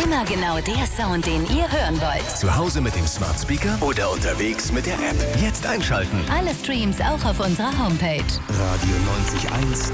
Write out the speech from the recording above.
Immer genau der Sound, den ihr hören wollt. Zu Hause mit dem Smart Speaker oder unterwegs mit der App. Jetzt einschalten. Alle Streams auch auf unserer Homepage. Radio 90.1